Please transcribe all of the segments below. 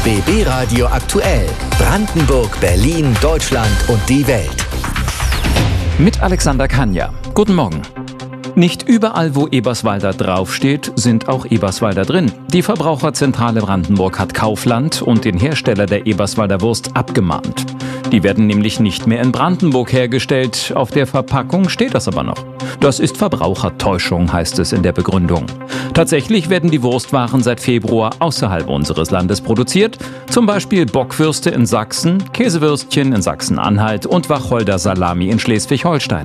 BB Radio aktuell. Brandenburg, Berlin, Deutschland und die Welt. Mit Alexander Kania. Guten Morgen. Nicht überall, wo Eberswalder draufsteht, sind auch Eberswalder drin. Die Verbraucherzentrale Brandenburg hat Kaufland und den Hersteller der Eberswalder Wurst abgemahnt. Die werden nämlich nicht mehr in Brandenburg hergestellt. Auf der Verpackung steht das aber noch. Das ist Verbrauchertäuschung, heißt es in der Begründung. Tatsächlich werden die Wurstwaren seit Februar außerhalb unseres Landes produziert. Zum Beispiel Bockwürste in Sachsen, Käsewürstchen in Sachsen-Anhalt und Wacholder Salami in Schleswig-Holstein.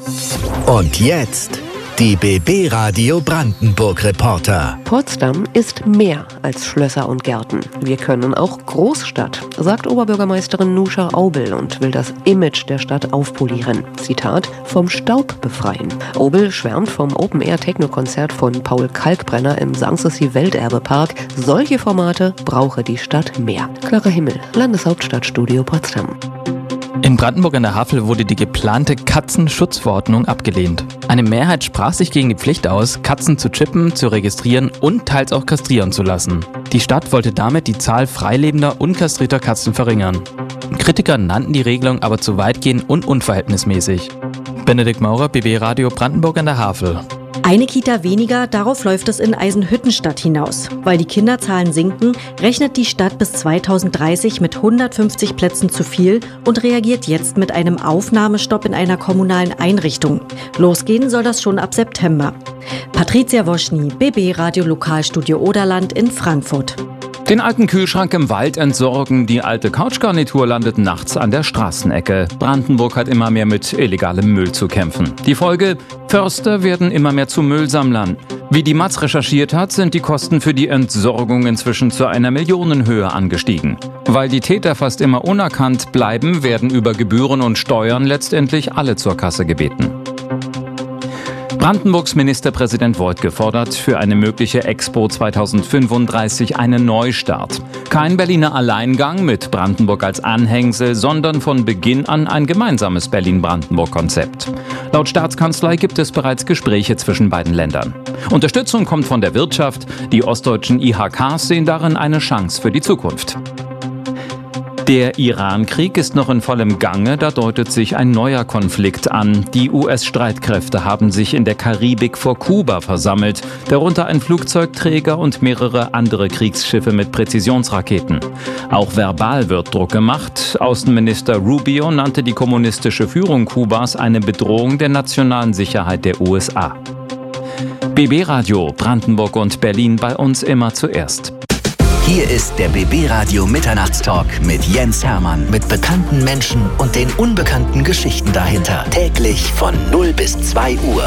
Und jetzt die BB Radio Brandenburg Reporter. Potsdam ist mehr als Schlösser und Gärten. Wir können auch Großstadt, sagt Oberbürgermeisterin Nuscha Aubel und will das Image der Stadt aufpolieren. Zitat, vom Staub befreien. Aubel schwärmt vom Open-Air-Techno-Konzert von Paul Kalkbrenner im Sanssouci Welterbepark. Solche Formate brauche die Stadt mehr. Klarer Himmel, Landeshauptstadtstudio Potsdam. In Brandenburg an der Havel wurde die geplante Katzenschutzverordnung abgelehnt. Eine Mehrheit sprach sich gegen die Pflicht aus, Katzen zu chippen, zu registrieren und teils auch kastrieren zu lassen. Die Stadt wollte damit die Zahl freilebender, unkastrierter Katzen verringern. Kritiker nannten die Regelung aber zu weitgehend und unverhältnismäßig. Benedikt Maurer, BB Radio Brandenburg an der Havel. Eine Kita weniger, darauf läuft es in Eisenhüttenstadt hinaus. Weil die Kinderzahlen sinken, rechnet die Stadt bis 2030 mit 150 Plätzen zu viel und reagiert jetzt mit einem Aufnahmestopp in einer kommunalen Einrichtung. Losgehen soll das schon ab September. Patricia Woschny, BB Radio Lokalstudio Oderland in Frankfurt. Den alten Kühlschrank im Wald entsorgen, die alte Couchgarnitur landet nachts an der Straßenecke. Brandenburg hat immer mehr mit illegalem Müll zu kämpfen. Die Folge? Förster werden immer mehr zu Müllsammlern. Wie die Matz recherchiert hat, sind die Kosten für die Entsorgung inzwischen zu einer Millionenhöhe angestiegen. Weil die Täter fast immer unerkannt bleiben, werden über Gebühren und Steuern letztendlich alle zur Kasse gebeten. Brandenburgs Ministerpräsident Woidke fordert für eine mögliche Expo 2035 einen Neustart. Kein Berliner Alleingang mit Brandenburg als Anhängsel, sondern von Beginn an ein gemeinsames Berlin-Brandenburg-Konzept. Laut Staatskanzlei gibt es bereits Gespräche zwischen beiden Ländern. Unterstützung kommt von der Wirtschaft. Die ostdeutschen IHKs sehen darin eine Chance für die Zukunft. Der Iran-Krieg ist noch in vollem Gange, da deutet sich ein neuer Konflikt an. Die US-Streitkräfte haben sich in der Karibik vor Kuba versammelt, darunter ein Flugzeugträger und mehrere andere Kriegsschiffe mit Präzisionsraketen. Auch verbal wird Druck gemacht. Außenminister Rubio nannte die kommunistische Führung Kubas eine Bedrohung der nationalen Sicherheit der USA. BB Radio Brandenburg und Berlin, bei uns immer zuerst. Hier ist der BB Radio Mitternachtstalk mit Jens Hermann. Mit bekannten Menschen und den unbekannten Geschichten dahinter. Täglich von 0 bis 2 Uhr.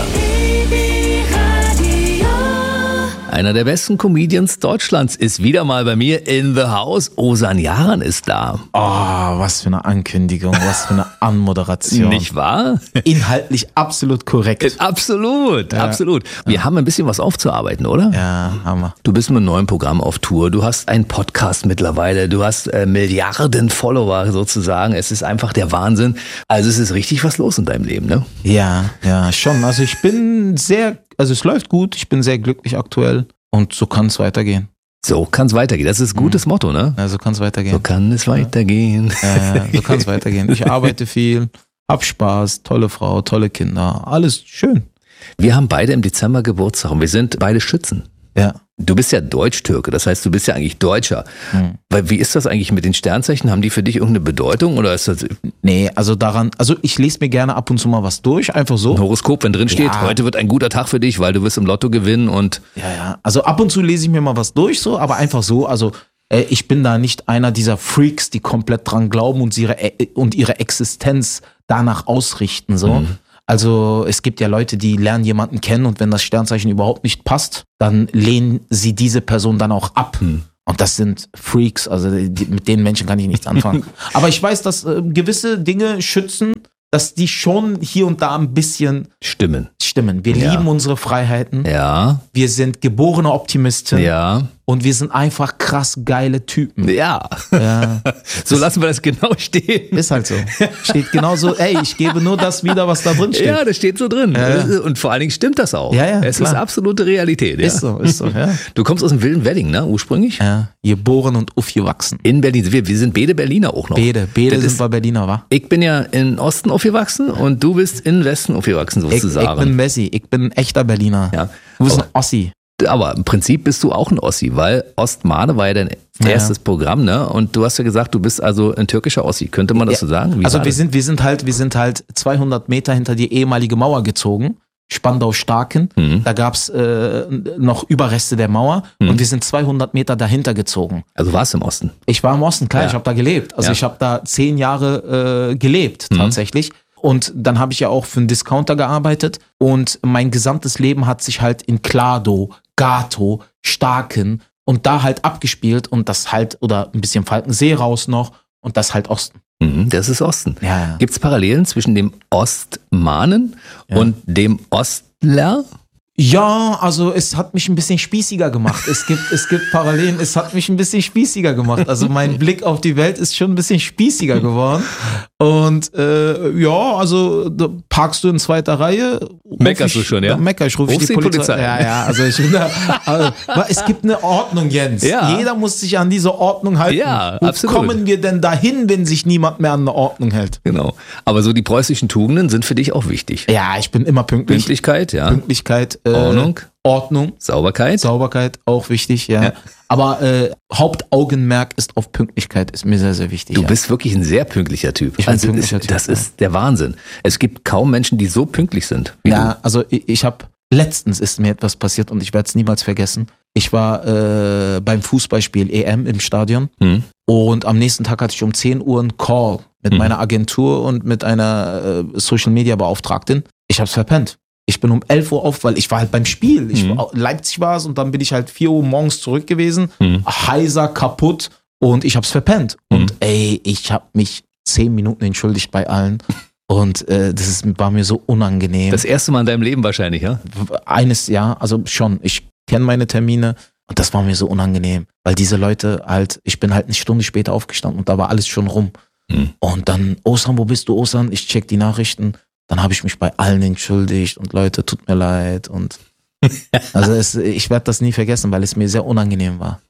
Einer der besten Comedians Deutschlands ist wieder mal bei mir in the house. Ozan Yaran ist da. Oh, was für eine Ankündigung, was für eine Anmoderation. Nicht wahr? Inhaltlich absolut korrekt. Absolut, absolut. Wir haben ein bisschen was aufzuarbeiten, oder? Ja, haben wir. Du bist mit einem neuen Programm auf Tour. Du hast einen Podcast mittlerweile. Du hast Milliarden Follower sozusagen. Es ist einfach der Wahnsinn. Also es ist richtig was los in deinem Leben, ne? Ja, schon. Also es läuft gut. Ich bin sehr glücklich aktuell. Und so kann es weitergehen. So kann es weitergehen. Das ist ein gutes Motto, ne? Ja, so kann es weitergehen. So kann es weitergehen. So kann es weitergehen. Ich arbeite viel, hab Spaß, tolle Frau, tolle Kinder. Alles schön. Wir haben beide im Dezember Geburtstag und wir sind beide Schützen. Ja. Du bist ja Deutsch-Türke, das heißt, du bist ja eigentlich Deutscher. Weil wie ist das eigentlich mit den Sternzeichen? Haben die für dich irgendeine Bedeutung oder ist das? Nee, also ich lese mir gerne ab und zu mal was durch, einfach so. Ein Horoskop, wenn drin steht, heute wird ein guter Tag für dich, weil du wirst im Lotto gewinnen und. Ja. Also ab und zu lese ich mir mal was durch, so, aber einfach so, also ich bin da nicht einer dieser Freaks, die komplett dran glauben und ihre Existenz danach ausrichten, so. Also es gibt ja Leute, die lernen jemanden kennen und wenn das Sternzeichen überhaupt nicht passt, dann lehnen sie diese Person dann auch ab. Und das sind Freaks, also mit den Menschen kann ich nichts anfangen. Aber ich weiß, dass gewisse Dinge schützen, dass die schon hier und da ein bisschen stimmen. Wir lieben unsere Freiheiten. Ja. Wir sind geborene Optimisten. Ja. und wir sind einfach krass geile Typen. Ja. Ja. So lassen wir das genau stehen. Ist halt so. Steht genauso, ich gebe nur das wieder, was da drin steht. Ja, das steht so drin. Ja. Und vor allen Dingen stimmt das auch. Ja, es klar. ist absolute Realität. Ja. Ist so, ja. Du kommst aus dem wilden Wedding, ne, ursprünglich? Ja, geboren und aufgewachsen. In Berlin. Wir sind beide Berliner auch noch. Beide Das sind ist- wir Berliner, wa? Ich bin ja im Osten aufgewachsen und du bist im Westen aufgewachsen, Ich sozusagen. bin Messi, ich bin ein echter Berliner. Ja. Du bist Aber- ein Ossi. Aber im Prinzip bist du auch ein Ossi, weil Ostmane war ja dein erstes Programm, ne? Und du hast ja gesagt, du bist also ein türkischer Ossi. Könnte man das so sagen? Wie Also war wir das? sind halt 200 Meter hinter die ehemalige Mauer gezogen. Spandau-Starken. Da gab's noch Überreste der Mauer und wir sind 200 Meter dahinter gezogen. Also warst du im Osten. Ich war im Osten, klar, Ja. ich habe da gelebt. Also Ja. ich habe da 10 Jahre gelebt tatsächlich. Und dann habe ich ja auch für einen Discounter gearbeitet und mein gesamtes Leben hat sich halt in Klado, Gato, Starken und da halt abgespielt und das halt, oder ein bisschen Falkensee raus noch und das halt Osten. Das ist Osten. Ja. Gibt es Parallelen zwischen dem Ostmanen und dem Ostler? Ja, also es hat mich ein bisschen spießiger gemacht. Es gibt Parallelen, es hat mich ein bisschen spießiger gemacht. Also mein Blick auf die Welt ist schon ein bisschen spießiger geworden. Und also da parkst du in zweiter Reihe. Meckerst du schon, ja? Mecker, ich rufe Rufst die die Polizei. Polizei. Ja, also ich bin da. Also, es gibt eine Ordnung, Jens. Ja. Jeder muss sich an diese Ordnung halten. Ja, Wo absolut. kommen wir denn dahin, wenn sich niemand mehr an eine Ordnung hält? Genau. Aber so die preußischen Tugenden sind für dich auch wichtig. Ja, ich bin immer pünktlich. Pünktlichkeit, ja. Pünktlichkeit, Ordnung. Sauberkeit. Sauberkeit, auch wichtig, ja. Ja. Aber Hauptaugenmerk ist auf Pünktlichkeit, ist mir sehr, sehr wichtig. Du ja. bist wirklich ein sehr pünktlicher Typ. Ich bin ein pünktlicher Typ, Das ja. ist der Wahnsinn. Es gibt kaum Menschen, die so pünktlich sind wie Ja, also ich habe, letztens ist mir etwas passiert und ich werde es niemals vergessen. Ich war beim Fußballspiel EM im Stadion und am nächsten Tag hatte ich um 10 Uhr einen Call mit meiner Agentur und mit einer Social-Media-Beauftragten. Ich hab's verpennt. Ich bin um 11 Uhr auf, weil ich war halt beim Spiel. Leipzig war es und dann bin ich halt 4 Uhr morgens zurück gewesen. Heiser, kaputt und ich hab's verpennt. Und ich habe mich 10 Minuten entschuldigt bei allen. Und war mir so unangenehm. Das erste Mal in deinem Leben wahrscheinlich, ja? Eines Jahr, also schon, ich kenne meine Termine und das war mir so unangenehm, weil diese Leute halt, ich bin halt eine Stunde später aufgestanden und da war alles schon rum. Und dann, Osan, wo bist du, Osan? Ich check die Nachrichten. Dann habe ich mich bei allen entschuldigt und Leute, tut mir leid. Und also ich werde das nie vergessen, weil es mir sehr unangenehm war.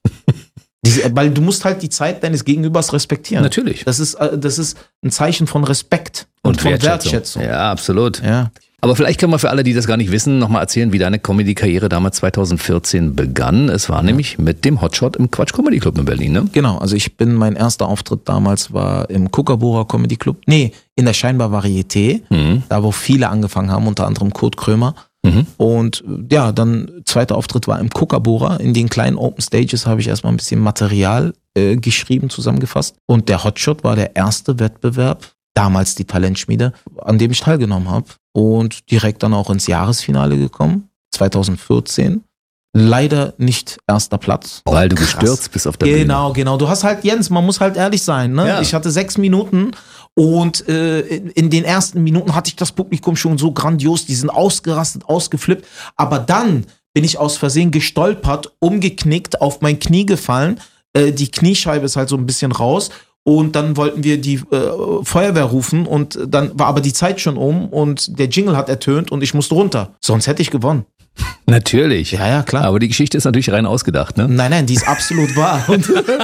Weil du musst halt die Zeit deines Gegenübers respektieren. Natürlich. Das ist ein Zeichen von Respekt und von Wertschätzung. Ja, absolut. Ja. Aber vielleicht können wir für alle, die das gar nicht wissen, nochmal erzählen, wie deine Comedy-Karriere damals 2014 begann. Es war nämlich mit dem Hotshot im Quatsch Comedy Club in Berlin, ne? Genau, also mein erster Auftritt damals war im Kookaburra Comedy Club. Nee, in der Scheinbar Varieté, da wo viele angefangen haben, unter anderem Kurt Krömer. Und ja, dann zweiter Auftritt war im Kookaburra. In den kleinen Open Stages habe ich erstmal ein bisschen Material geschrieben, zusammengefasst. Und der Hotshot war der erste Wettbewerb, damals die Talentschmiede, an dem ich teilgenommen habe. Und direkt dann auch ins Jahresfinale gekommen, 2014. Leider nicht erster Platz. Weil du Krass. gestürzt bist auf der Bühne. Genau. Du hast halt, Jens, man muss halt ehrlich sein, ne? Ja. Ich hatte 6 Minuten und in den ersten Minuten hatte ich das Publikum schon so grandios, die sind ausgerastet, ausgeflippt. Aber dann bin ich aus Versehen gestolpert, umgeknickt, auf mein Knie gefallen. Die Kniescheibe ist halt so ein bisschen raus. Und dann wollten wir die Feuerwehr rufen und dann war aber die Zeit schon um und der Jingle hat ertönt und ich musste runter. Sonst hätte ich gewonnen. Natürlich. Ja, klar. Aber die Geschichte ist natürlich rein ausgedacht, ne? Nein, die ist absolut wahr. Und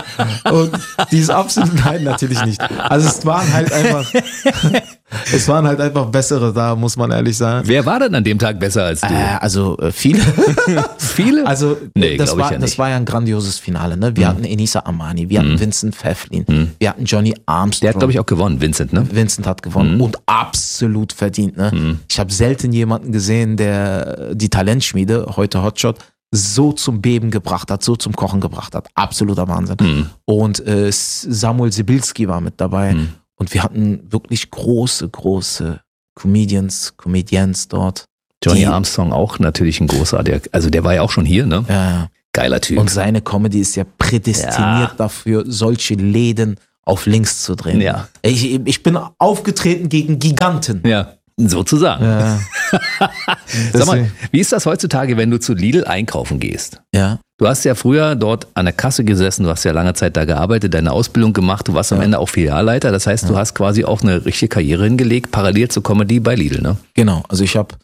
die ist absolut, nein, natürlich nicht. Also es waren halt einfach bessere da, muss man ehrlich sagen. Wer war denn an dem Tag besser als du? Viele. Viele? Also Nee, das glaub ich war ja nicht. das war ja ein grandioses Finale. Ne? Wir hatten Enisa Amani, wir hatten Vincent Pfefflin, wir hatten Johnny Armstrong. Der hat, glaube ich, auch gewonnen, Vincent, ne? Vincent hat gewonnen und absolut verdient. Ne? Ich habe selten jemanden gesehen, der die Talentschmiede, heute Hotshot, so zum Beben gebracht hat, so zum Kochen gebracht hat. Absoluter Wahnsinn. Und Samuel Sibilski war mit dabei. Und wir hatten wirklich große Comedians dort. Johnny Armstrong auch natürlich ein großartiger, also der war ja auch schon hier, ne? Ja. Geiler Typ. Und seine Comedy ist ja prädestiniert dafür, solche Läden auf links zu drehen. Ja. Ich bin aufgetreten gegen Giganten. Ja. Sozusagen. Ja. Sag mal, wie ist das heutzutage, wenn du zu Lidl einkaufen gehst? Ja. Du hast ja früher dort an der Kasse gesessen, du hast ja lange Zeit da gearbeitet, deine Ausbildung gemacht, du warst am Ende auch Filialleiter, das heißt, du hast quasi auch eine richtige Karriere hingelegt, parallel zur Comedy bei Lidl, ne? Genau, also ich habe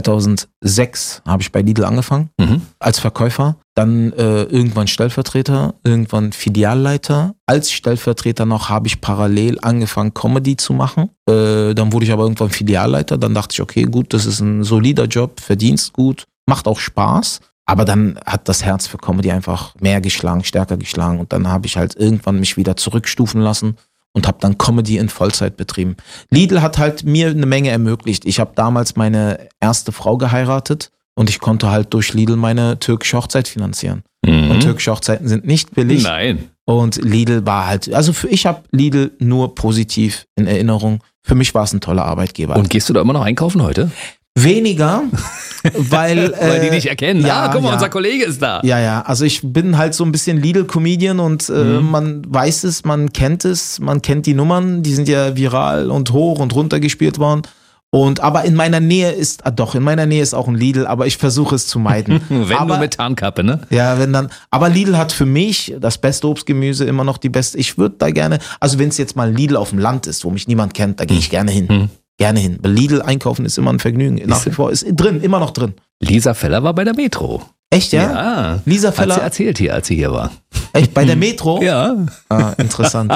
2006 habe ich bei Lidl angefangen als Verkäufer, dann irgendwann Stellvertreter, irgendwann Filialleiter. Als Stellvertreter noch habe ich parallel angefangen Comedy zu machen. Dann wurde ich aber irgendwann Filialleiter, dann dachte ich, okay, gut, das ist ein solider Job, verdienst gut, macht auch Spaß. Aber dann hat das Herz für Comedy einfach mehr geschlagen, stärker geschlagen und dann habe ich halt irgendwann mich wieder zurückstufen lassen und habe dann Comedy in Vollzeit betrieben. Lidl hat halt mir eine Menge ermöglicht. Ich habe damals meine erste Frau geheiratet und ich konnte halt durch Lidl meine türkische Hochzeit finanzieren. Und türkische Hochzeiten sind nicht billig. Nein. Und Lidl war halt, also ich habe Lidl nur positiv in Erinnerung. Für mich war es ein toller Arbeitgeber. Und gehst du da immer noch einkaufen heute? Weniger, weil die dich erkennen. Ja, Guck mal, ja. unser Kollege ist da. Ja, also ich bin halt so ein bisschen Lidl-Comedian und man weiß es, man kennt die Nummern, die sind ja viral und hoch und runter gespielt worden. Aber in meiner Nähe ist auch ein Lidl, aber ich versuche es zu meiden. Wenn nur mit Tarnkappe, ne? Ja, aber Lidl hat für mich das beste Obstgemüse, immer noch die beste. Ich würde da gerne, also wenn es jetzt mal Lidl auf dem Land ist, wo mich niemand kennt, da gehe ich gerne hin. Gerne hin. Weil Lidl einkaufen ist immer ein Vergnügen. Nach wie vor ist immer noch drin. Lisa Feller war bei der Metro. Echt, ja? Ja. Lisa Feller. Hat sie erzählt hier, als sie hier war. Echt, bei der Metro? Ja. Ah, interessant.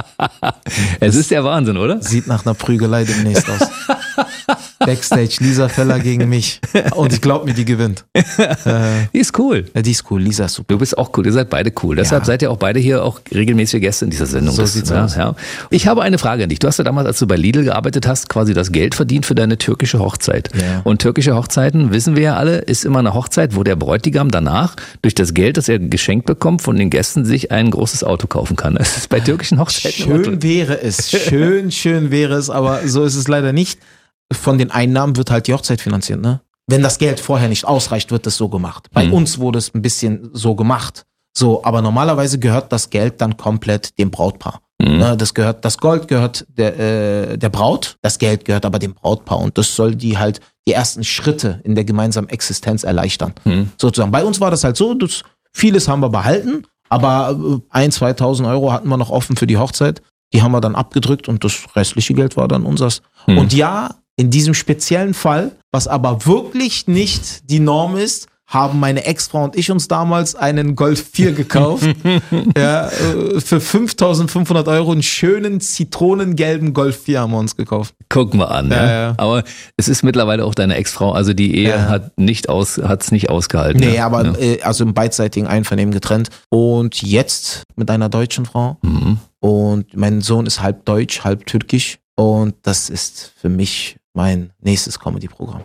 Es ist der Wahnsinn, oder? Sieht nach einer Prügelei demnächst aus. Backstage, Lisa Feller gegen mich. Und ich glaube mir, die gewinnt. Die ist cool. Ja, die ist cool. Lisa ist super. Du bist auch cool. Ihr seid beide cool. Deshalb seid ihr auch beide hier auch regelmäßige Gäste in dieser Sendung. So sieht's aus. Ja. Ich habe eine Frage an dich. Du hast ja damals, als du bei Lidl gearbeitet hast, quasi das Geld verdient für deine türkische Hochzeit. Ja. Und türkische Hochzeiten, wissen wir ja alle, ist immer eine Hochzeit, wo der Bräutigam danach durch das Geld, das er geschenkt bekommt, von den Gästen sich ein großes Auto kaufen kann. Das ist bei türkischen Hochzeiten schön wäre es. Schön wäre es, aber so ist es leider nicht. Von den Einnahmen wird halt die Hochzeit finanziert, ne? Wenn das Geld vorher nicht ausreicht, wird das so gemacht. Bei uns wurde es ein bisschen so gemacht. So, aber normalerweise gehört das Geld dann komplett dem Brautpaar. Ne, das Gold gehört der Braut, das Geld gehört aber dem Brautpaar und das soll die ersten Schritte in der gemeinsamen Existenz erleichtern. Sozusagen. Bei uns war das halt so, vieles haben wir behalten, aber 1.000, 2.000 Euro hatten wir noch offen für die Hochzeit. Die haben wir dann abgedrückt und das restliche Geld war dann unseres. Und ja, in diesem speziellen Fall, was aber wirklich nicht die Norm ist, haben meine Ex-Frau und ich uns damals einen Golf 4 gekauft. Ja, für 5.500 Euro einen schönen zitronengelben Golf 4 haben wir uns gekauft. Guck mal an. Ja. Aber es ist mittlerweile auch deine Ex-Frau, also die Ehe hat es nicht ausgehalten. Nee, aber also im beidseitigen Einvernehmen getrennt. Und jetzt mit einer deutschen Frau. Und mein Sohn ist halb deutsch, halb türkisch. Und das ist für mich mein nächstes Comedy-Programm.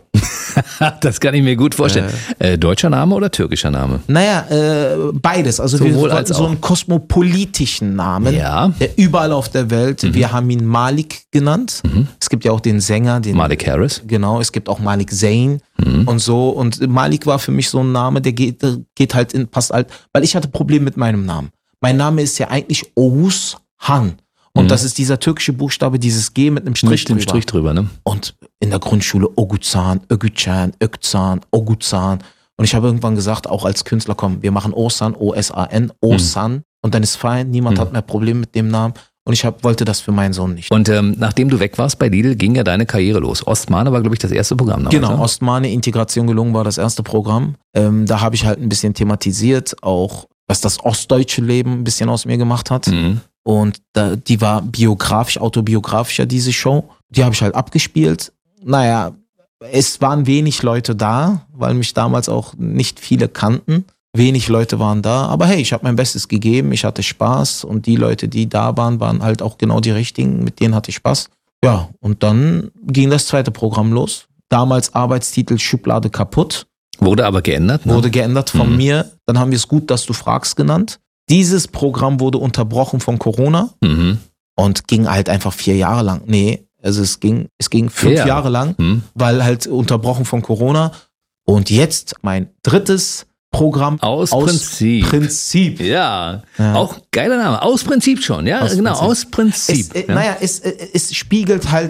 Das kann ich mir gut vorstellen. Deutscher Name oder türkischer Name? Naja, beides. Also wir wollten so einen kosmopolitischen Namen, der überall auf der Welt, wir haben ihn Malik genannt. Es gibt ja auch den Sänger, den Malik Harris. Genau, es gibt auch Malik Zayn und so. Und Malik war für mich so ein Name, der geht halt passt halt, weil ich hatte Probleme mit meinem Namen. Mein Name ist ja eigentlich Oğuzhan. Und das ist dieser türkische Buchstabe, dieses G mit einem Strich drüber. Strich drüber, ne? Und in der Grundschule Oguzhan, Ögücan, Ökzan, Oguzhan. Und ich habe irgendwann gesagt, auch als Künstler, komm, wir machen Oğuzhan, O-S-A-N, Oğuzhan. Und dann ist fein, niemand hat mehr Probleme mit dem Namen. Und ich wollte das für meinen Sohn nicht. Und nachdem du weg warst bei Lidl, ging ja deine Karriere los. Ostmane war, glaube ich, das erste Programm. Damals, genau, ne? Ostmane, Integration gelungen war das erste Programm. Da habe ich halt ein bisschen thematisiert, auch was das ostdeutsche Leben ein bisschen aus mir gemacht hat. Und die war autobiografischer, diese Show. Die habe ich halt abgespielt. Naja, es waren wenig Leute da, weil mich damals auch nicht viele kannten. Wenig Leute waren da. Aber hey, ich habe mein Bestes gegeben. Ich hatte Spaß. Und die Leute, die da waren, waren halt auch genau die richtigen. Mit denen hatte ich Spaß. Ja, und dann ging das zweite Programm los. Damals Arbeitstitel Schublade kaputt. Wurde aber geändert, ne? Wurde geändert von mir. Dann haben wir es Gut, dass du fragst genannt. Dieses Programm wurde unterbrochen von Corona und ging halt einfach 4 Jahre lang. Nee, also es ging 5 Jahre lang, weil halt unterbrochen von Corona. Und jetzt mein drittes Programm Aus Prinzip. Ja, auch geiler Name. Aus Prinzip schon, ja, aus Prinzip. Naja, es spiegelt halt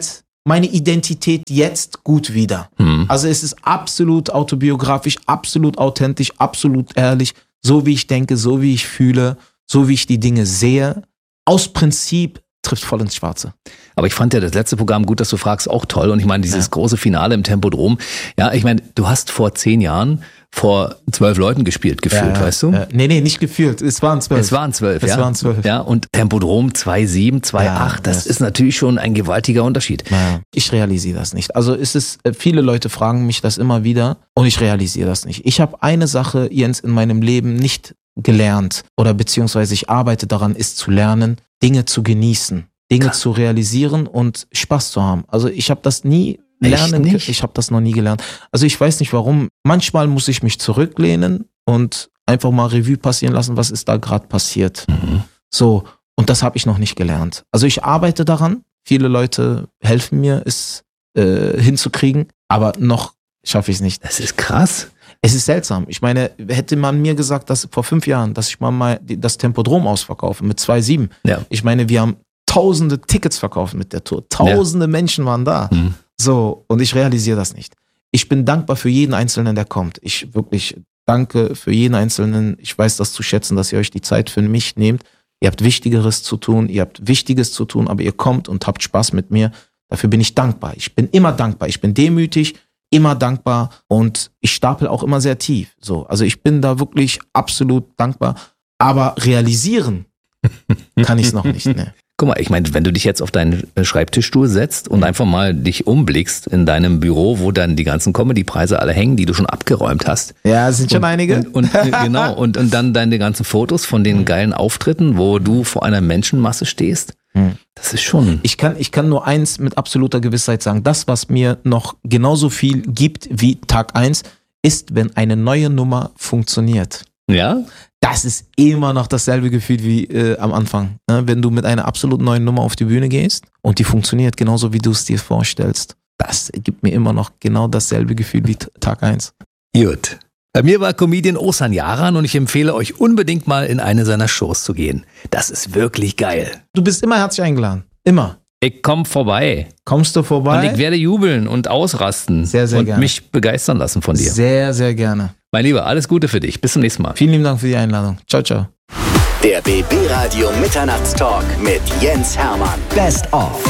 meine Identität jetzt gut wieder. Also es ist absolut autobiografisch, absolut authentisch, absolut ehrlich, so wie ich denke, so wie ich fühle, so wie ich die Dinge sehe. Aus Prinzip trifft voll ins Schwarze. Aber ich fand ja das letzte Programm, gut, dass du fragst, auch toll. Und ich meine, dieses große Finale im Tempodrom. Ja, ich meine, du hast vor 10 Jahren vor 12 Leuten gespielt, gefühlt, weißt du? Nee, nicht gefühlt. Es waren 12. Es waren 12, ja. Es waren 12. Ja, und Tempodrom 2,7, 2,8, das ist natürlich schon ein gewaltiger Unterschied. Ja, ich realisiere das nicht. Also viele Leute fragen mich das immer wieder und ich realisiere das nicht. Ich habe eine Sache, Jens, in meinem Leben nicht gelernt oder beziehungsweise ich arbeite daran, ist zu lernen, Dinge zu genießen, Dinge zu realisieren und Spaß zu haben. Also ich habe das nie lernen. Ich habe das noch nie gelernt. Also ich weiß nicht warum. Manchmal muss ich mich zurücklehnen und einfach mal Revue passieren lassen, was ist da gerade passiert. So, und das habe ich noch nicht gelernt. Also ich arbeite daran. Viele Leute helfen mir, es hinzukriegen, aber noch schaffe ich es nicht. Das ist krass. Es ist seltsam. Ich meine, hätte man mir gesagt, dass vor 5 Jahren, dass ich mal das Tempodrom ausverkaufe mit 2,7. Ja. Ich meine, wir haben tausende Tickets verkauft mit der Tour. Tausende Menschen waren da. So, und ich realisiere das nicht. Ich bin dankbar für jeden Einzelnen, der kommt. Ich wirklich danke für jeden Einzelnen. Ich weiß das zu schätzen, dass ihr euch die Zeit für mich nehmt. Ihr habt Wichtigeres zu tun, ihr habt Wichtiges zu tun, aber ihr kommt und habt Spaß mit mir. Dafür bin ich dankbar. Ich bin immer dankbar. Ich bin demütig, immer dankbar und ich stapel auch immer sehr tief. So, also ich bin da wirklich absolut dankbar. Aber realisieren kann ich es noch nicht. Ne. Guck mal, ich meine, wenn du dich jetzt auf deinen Schreibtischstuhl setzt und einfach mal dich umblickst in deinem Büro, wo dann die ganzen Comedy-Preise alle hängen, die du schon abgeräumt hast. Ja, sind schon einige. Genau, und dann deine ganzen Fotos von den geilen Auftritten, wo du vor einer Menschenmasse stehst. Das ist schon... Ich kann nur eins mit absoluter Gewissheit sagen. Das, was mir noch genauso viel gibt wie Tag 1, ist, wenn eine neue Nummer funktioniert. Ja? Das ist immer noch dasselbe Gefühl wie am Anfang. Ne? Wenn du mit einer absolut neuen Nummer auf die Bühne gehst und die funktioniert genauso, wie du es dir vorstellst. Das gibt mir immer noch genau dasselbe Gefühl wie Tag 1. Gut. Bei mir war Comedian Oğuzhan Yaran und ich empfehle euch unbedingt mal in eine seiner Shows zu gehen. Das ist wirklich geil. Du bist immer herzlich eingeladen. Immer. Ich komme vorbei. Kommst du vorbei? Und ich werde jubeln und ausrasten. Sehr, sehr gerne. Und mich begeistern lassen von dir. Sehr, sehr gerne. Mein Lieber, alles Gute für dich. Bis zum nächsten Mal. Vielen lieben Dank für die Einladung. Ciao, ciao. Der BB Radio Mitternachtstalk mit Jens Hermann. Best of.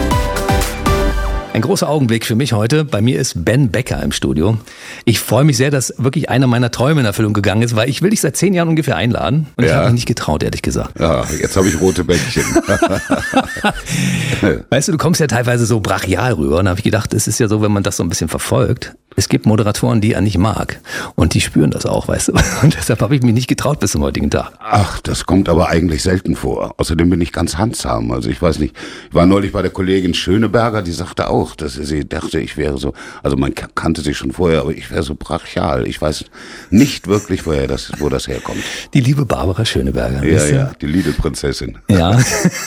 Ein großer Augenblick für mich heute. Bei mir ist Ben Becker im Studio. Ich freue mich sehr, dass wirklich einer meiner Träume in Erfüllung gegangen ist, weil ich will dich seit 10 Jahren ungefähr einladen. Und ich habe mich nicht getraut, ehrlich gesagt. Ja, jetzt habe ich rote Bäckchen. Weißt du, du kommst ja teilweise so brachial rüber. Und da habe ich gedacht, es ist ja so, wenn man das so ein bisschen verfolgt. Es gibt Moderatoren, die er nicht mag. Und die spüren das auch, weißt du. Und deshalb habe ich mich nicht getraut bis zum heutigen Tag. Ach, das kommt aber eigentlich selten vor. Außerdem bin ich ganz handsam. Also ich weiß nicht, ich war neulich bei der Kollegin Schöneberger, die sagte auch, dass sie dachte, ich wäre so, also man kannte sich schon vorher, aber ich wäre so brachial. Ich weiß nicht wirklich, wo das herkommt. Die liebe Barbara Schöneberger. Ja, die Lidl-Prinzessin. Ja.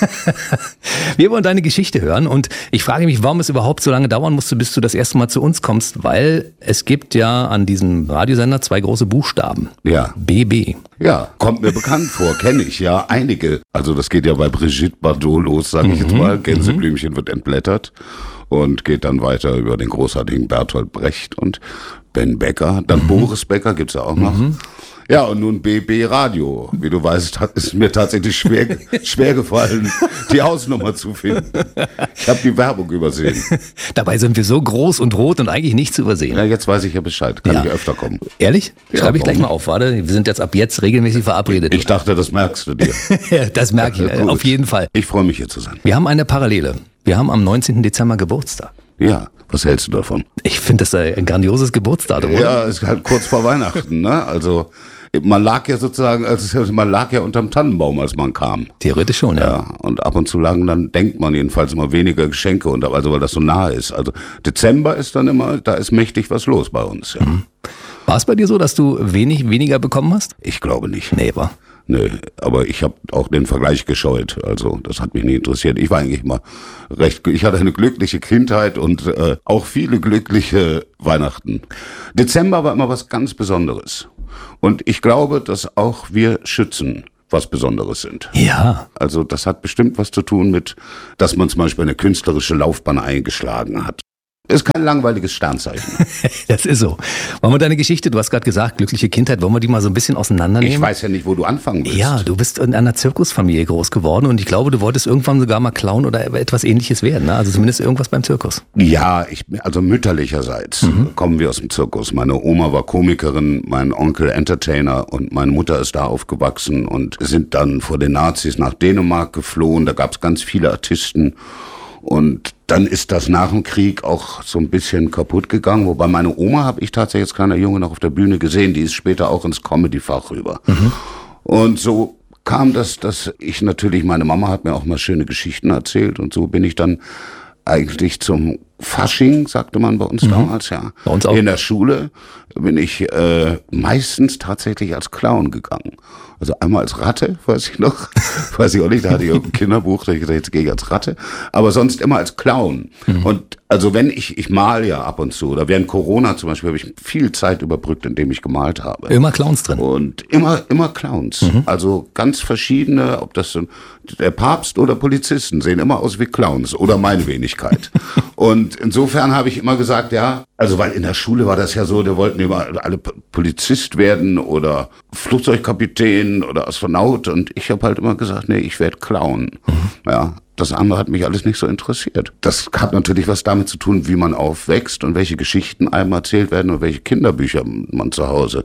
Wir wollen deine Geschichte hören und ich frage mich, warum es überhaupt so lange dauern musste, bis du das erste Mal zu uns kommst, weil es gibt ja an diesem Radiosender 2 große Buchstaben. Ja. BB. Ja, kommt mir bekannt vor, kenne ich, ja, einige. Also das geht ja bei Brigitte Bardot los, sage ich jetzt mal. Gänseblümchen wird entblättert und geht dann weiter über den großartigen Bertolt Brecht und Ben Becker. Dann Boris Becker gibt's ja auch noch. Ja, und nun BB Radio. Wie du weißt, ist mir tatsächlich schwer gefallen, die Hausnummer zu finden. Ich habe die Werbung übersehen. Dabei sind wir so groß und rot und eigentlich nicht zu übersehen. Ja, jetzt weiß ich ja Bescheid. Kann ich öfter kommen. Ehrlich? Ja, schreibe ich gleich mal auf. Warte, wir sind jetzt ab jetzt regelmäßig verabredet. Ich dachte, das merkst du dir. Ja, das merke ich auf jeden Fall. Ich freue mich, hier zu sein. Wir haben eine Parallele. Wir haben am 19. Dezember Geburtstag. Ja, was hältst du davon? Ich finde das ein grandioses Geburtsdatum, oder? Ja, ist halt kurz vor Weihnachten, ne? Also man lag ja sozusagen, man lag ja unterm Tannenbaum, als man kam. Theoretisch schon, ja. Ja, und ab und zu lagen dann, denkt man jedenfalls immer weniger Geschenke unter, also weil das so nahe ist. Also Dezember ist dann immer, da ist mächtig was los bei uns, ja. War es bei dir so, dass du weniger bekommen hast? Ich glaube nicht. Nee, war. Nö, aber ich habe auch den Vergleich gescheut, also das hat mich nie interessiert. Ich war eigentlich mal ich hatte eine glückliche Kindheit und auch viele glückliche Weihnachten. Dezember war immer was ganz Besonderes und ich glaube, dass auch wir Schützen was Besonderes sind. Ja. Also das hat bestimmt was zu tun mit, dass man zum Beispiel eine künstlerische Laufbahn eingeschlagen hat. Ist kein langweiliges Sternzeichen. Das ist so. Wollen wir deine Geschichte, du hast gerade gesagt, glückliche Kindheit, wollen wir die mal so ein bisschen auseinandernehmen? Ich weiß ja nicht, wo du anfangen willst. Ja, du bist in einer Zirkusfamilie groß geworden und ich glaube, du wolltest irgendwann sogar mal Clown oder etwas Ähnliches werden, ne? Also zumindest irgendwas beim Zirkus. Ja, also mütterlicherseits kommen wir aus dem Zirkus. Meine Oma war Komikerin, mein Onkel Entertainer und meine Mutter ist da aufgewachsen und sind dann vor den Nazis nach Dänemark geflohen. Da gab es ganz viele Artisten. Und dann ist das nach dem Krieg auch so ein bisschen kaputt gegangen. Wobei meine Oma habe ich tatsächlich als kleiner Junge noch auf der Bühne gesehen. Die ist später auch ins Comedy-Fach rüber. Und so kam das, dass ich natürlich, meine Mama hat mir auch mal schöne Geschichten erzählt. Und so bin ich dann eigentlich zum Fasching, sagte man bei uns damals, ja. Bei uns auch. In der Schule bin ich meistens tatsächlich als Clown gegangen. Also einmal als Ratte, weiß ich noch. Weiß ich auch nicht, da hatte ich irgendein Kinderbuch, da ich gedacht, jetzt gehe ich als Ratte. Aber sonst immer als Clown. Und also wenn ich mal ja ab und zu, oder während Corona zum Beispiel, habe ich viel Zeit überbrückt, indem ich gemalt habe. Immer Clowns drin. Und immer Clowns. Also ganz verschiedene, ob das so der Papst oder Polizisten, sehen immer aus wie Clowns oder meine Wenigkeit. Und insofern habe ich immer gesagt, ja, also weil in der Schule war das ja so, da wollten immer alle Polizist werden oder Flugzeugkapitän oder Astronaut und ich habe halt immer gesagt, nee, ich werde Clown. Ja, das andere hat mich alles nicht so interessiert. Das hat natürlich was damit zu tun, wie man aufwächst und welche Geschichten einem erzählt werden und welche Kinderbücher man zu Hause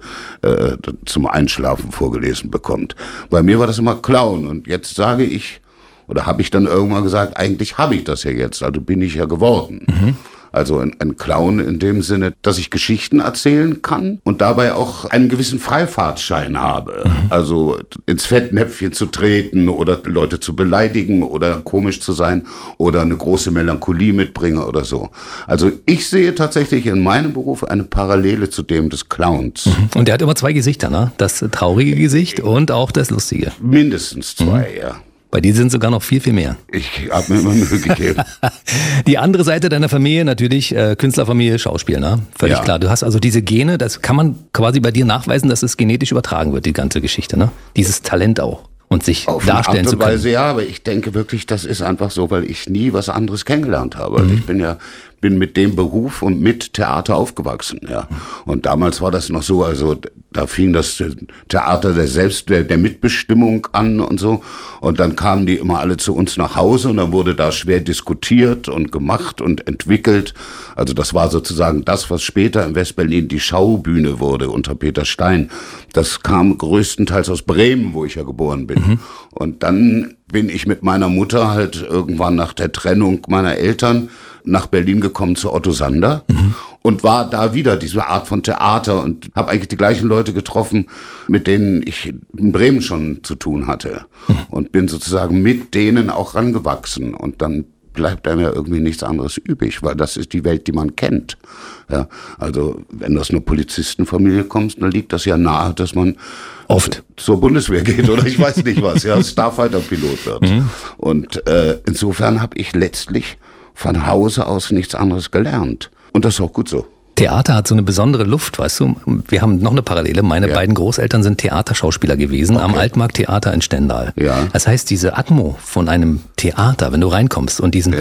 zum Einschlafen vorgelesen bekommt. Bei mir war das immer Clown und jetzt sage ich, oder habe ich dann irgendwann gesagt, eigentlich habe ich das ja jetzt, also bin ich ja geworden. Also ein Clown in dem Sinne, dass ich Geschichten erzählen kann und dabei auch einen gewissen Freifahrtschein habe. Also ins Fettnäpfchen zu treten oder Leute zu beleidigen oder komisch zu sein oder eine große Melancholie mitbringe oder so. Also ich sehe tatsächlich in meinem Beruf eine Parallele zu dem des Clowns. Und der hat immer zwei Gesichter, ne? Das traurige Gesicht und auch das lustige. Mindestens zwei, ja. Bei dir sind sogar noch viel, viel mehr. Ich habe mir immer Mühe gegeben. Die andere Seite deiner Familie natürlich, Künstlerfamilie, Schauspiel, ne? Völlig klar. Du hast also diese Gene, das kann man quasi bei dir nachweisen, dass es genetisch übertragen wird, die ganze Geschichte, ne? Dieses Talent auch und sich auf darstellen zu können. Auf eine Art und Weise, ja, aber ich denke wirklich, das ist einfach so, weil ich nie was anderes kennengelernt habe. Also ich bin mit dem Beruf und mit Theater aufgewachsen, ja. Und damals war das noch so, also da fing das Theater der Mitbestimmung an und so. Und dann kamen die immer alle zu uns nach Hause und dann wurde da schwer diskutiert und gemacht und entwickelt. Also das war sozusagen das, was später in Westberlin die Schaubühne wurde unter Peter Stein. Das kam größtenteils aus Bremen, wo ich ja geboren bin. Und dann bin ich mit meiner Mutter halt irgendwann nach der Trennung meiner Eltern nach Berlin gekommen zu Otto Sander und war da wieder diese Art von Theater und habe eigentlich die gleichen Leute getroffen, mit denen ich in Bremen schon zu tun hatte und bin sozusagen mit denen auch rangewachsen und dann bleibt einem ja irgendwie nichts anderes übrig, weil das ist die Welt, die man kennt. Ja, also wenn du aus einer Polizistenfamilie kommst, dann liegt das ja nahe, dass man oft zur Bundeswehr geht oder ich weiß nicht was, ja, Starfighter-Pilot wird. Und insofern habe ich letztlich von Hause aus nichts anderes gelernt. Und das ist auch gut so. Theater hat so eine besondere Luft, weißt du? Wir haben noch eine Parallele. Meine beiden Großeltern sind Theaterschauspieler gewesen am Altmarkt-Theater in Stendal. Ja. Das heißt, diese Atmo von einem Theater, wenn du reinkommst und diesen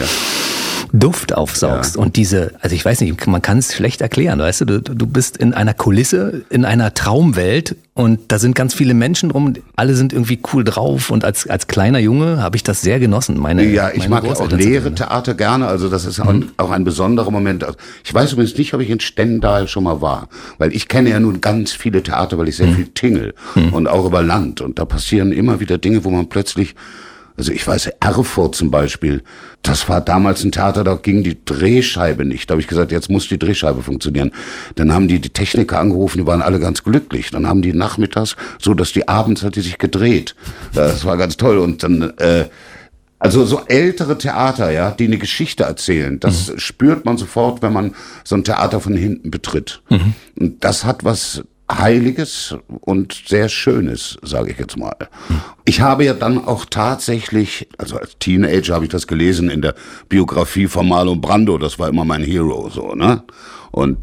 Duft aufsaugst und diese, also ich weiß nicht, man kann es schlecht erklären, weißt du? Du bist in einer Kulisse, in einer Traumwelt und da sind ganz viele Menschen rum, alle sind irgendwie cool drauf und als kleiner Junge habe ich das sehr genossen. Ich mag ja auch leere Theater gerne, also das ist auch ein besonderer Moment. Ich weiß übrigens nicht, ob ich in Stendal schon mal war, weil ich kenne ja nun ganz viele Theater, weil ich sehr viel tingel und auch über Land und da passieren immer wieder Dinge, wo man plötzlich, also ich weiß, Erfurt zum Beispiel, das war damals ein Theater, da ging die Drehscheibe nicht. Da habe ich gesagt, jetzt muss die Drehscheibe funktionieren. Dann haben die Techniker angerufen, die waren alle ganz glücklich. Dann haben die nachmittags, so dass die abends hat die sich gedreht. Das war ganz toll. Und dann, also so ältere Theater, ja, die eine Geschichte erzählen, das spürt man sofort, wenn man so ein Theater von hinten betritt. Und das hat was Heiliges und sehr Schönes, sage ich jetzt mal. Ich habe ja dann auch tatsächlich, also als Teenager habe ich das gelesen in der Biografie von Marlon Brando, das war immer mein Hero, so, ne? Und